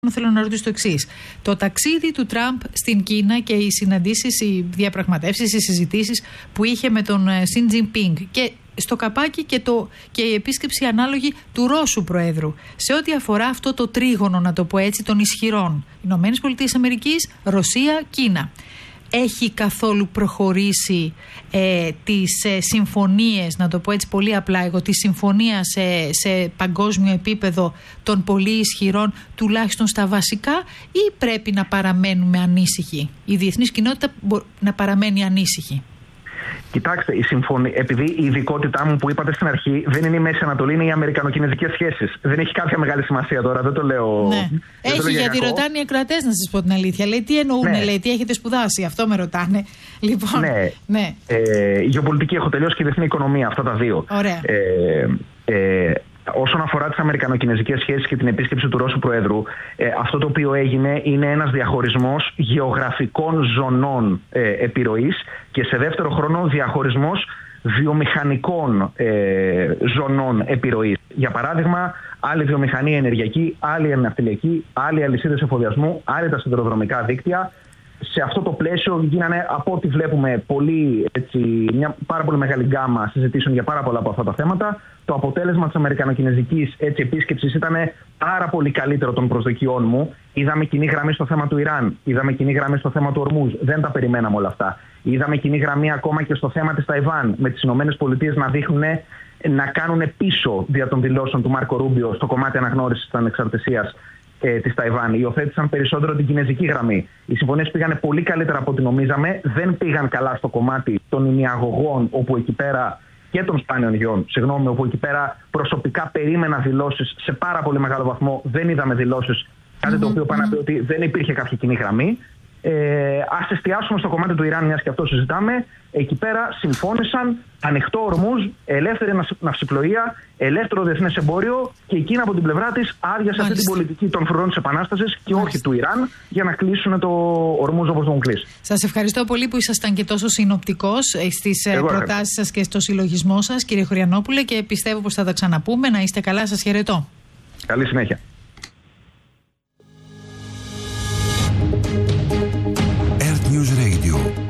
Θέλω να ρωτήσω το εξής. Το ταξίδι του Τραμπ στην Κίνα και οι συναντήσεις, οι διαπραγματεύσεις, οι συζητήσεις που είχε με τον Σιν Τζινπίνγκ και στο καπάκι και η επίσκεψη ανάλογη του Ρώσου Προέδρου, σε ό,τι αφορά αυτό το τρίγωνο, να το πω έτσι, των ισχυρών, Ηνωμένες Πολιτείες Αμερικής, Ρωσία, Κίνα. Έχει καθόλου προχωρήσει τις συμφωνίες, να το πω έτσι πολύ απλά εγώ, τη συμφωνία σε παγκόσμιο επίπεδο των πολύ ισχυρών, τουλάχιστον στα βασικά, ή πρέπει να παραμένουμε ανήσυχοι, η διεθνής κοινότητα να παραμένει ανήσυχη? Κοιτάξτε, επειδή η ειδικότητά μου που είπατε στην αρχή δεν είναι η Μέση Ανατολή, είναι οι αμερικανοκινεζικές σχέσεις. Δεν έχει κάποια μεγάλη σημασία τώρα, δεν το λέω. Ναι. Έχει, γιατί ρωτάνε οι ακροατές, να σας πω την αλήθεια. Λέει, τι εννοούνε, ναι. Λέει, τι έχετε σπουδάσει, αυτό με ρωτάνε. Λοιπόν, ναι. Γεωπολιτική έχω τελειώσει και διεθνή οικονομία, αυτά τα δύο. Ωραία. Όσον αφορά τις αμερικανοκινεζικές σχέσεις και την επίσκεψη του Ρώσου Προέδρου, αυτό το οποίο έγινε είναι ένας διαχωρισμός γεωγραφικών ζωνών επιρροής και σε δεύτερο χρόνο διαχωρισμός βιομηχανικών ζωνών επιρροής. Για παράδειγμα, άλλη βιομηχανία ενεργειακή, άλλη ναυτιλιακή, άλλη αλυσίδες εφοδιασμού, άλλη τα σιδηροδρομικά δίκτυα. Σε αυτό το πλαίσιο γίνανε, από ό,τι βλέπουμε, μια πάρα πολύ μεγάλη γκάμα συζητήσεων για πάρα πολλά από αυτά τα θέματα. Το αποτέλεσμα της αμερικανοκινεζικής επίσκεψης ήταν πάρα πολύ καλύτερο των προσδοκιών μου. Είδαμε κοινή γραμμή στο θέμα του Ιράν, είδαμε κοινή γραμμή στο θέμα του Ορμούζ. Δεν τα περιμέναμε όλα αυτά. Είδαμε κοινή γραμμή ακόμα και στο θέμα της Ταϊβάν, με τις ΗΠΑ να δείχνουν να κάνουν πίσω δια των δηλώσεων του Μάρκο Ρούμπιο στο κομμάτι αναγνώρισης της ανεξαρτησίας της Ταϊβάν. Υιοθέτησαν περισσότερο την κινέζικη γραμμή. Οι συμφωνίες πήγανε πολύ καλύτερα από ό,τι νομίζαμε. Δεν πήγαν καλά στο κομμάτι των ημιαγωγών, όπου εκεί πέρα, και των σπάνιων γιών, όπου εκεί πέρα προσωπικά περίμενα δηλώσεις σε πάρα πολύ μεγάλο βαθμό. Δεν είδαμε δηλώσεις. Κάτι το οποίο πάνε να πει ότι δεν υπήρχε κάποια κοινή γραμμή. Ας εστιάσουμε στο κομμάτι του Ιράν, μιας και αυτό συζητάμε. Εκεί πέρα συμφώνησαν ανοιχτό Ορμούζ, ελεύθερη ναυσιπλοεία, ελεύθερο διεθνές εμπόριο, και η Κίνα από την πλευρά της άδειασε αυτή την πολιτική των φρουρών της Επανάστασης και όχι του Ιράν, για να κλείσουν το Ορμούζ όπως τον κλείσει. Σας ευχαριστώ πολύ που ήσασταν και τόσο συνοπτικός στις προτάσεις σας και στο συλλογισμό σας, κύριε Χωριανόπουλε, και πιστεύω πως θα τα ξαναπούμε. Να είστε καλά, σας χαιρετώ. Καλή συνέχεια.